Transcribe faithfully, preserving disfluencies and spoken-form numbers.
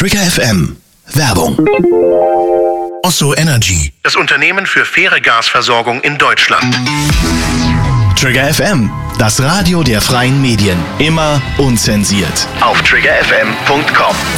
Trigger F M. Werbung. Osso Energy, das Unternehmen für faire Gasversorgung in Deutschland. Trigger F M, das Radio der freien Medien. Immer unzensiert. Auf trigger f m punkt com.